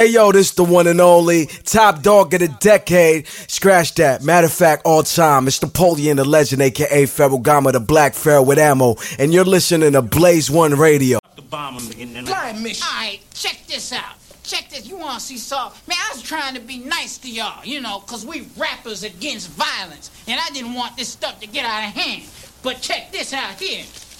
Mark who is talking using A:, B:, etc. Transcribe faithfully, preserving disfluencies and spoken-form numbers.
A: Hey yo, this the one and only top dog of the decade. Scratch that. Matter of fact, all time. It's Napoleon the Legend, aka Ferragamo, the Black Pharaoh with ammo, and you're listening to Blaze One Radio.
B: Alright, check this out. Check this. You wanna see soft? Man, I was trying to be nice to y'all, you know, cause we rappers against violence, and I didn't want this stuff to get out of hand. But check this out here.